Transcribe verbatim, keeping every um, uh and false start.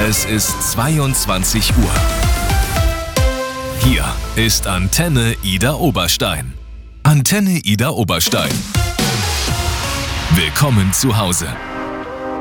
Es ist zweiundzwanzig Uhr. Hier ist Antenne Ida Oberstein. Antenne Ida Oberstein. Willkommen zu Hause.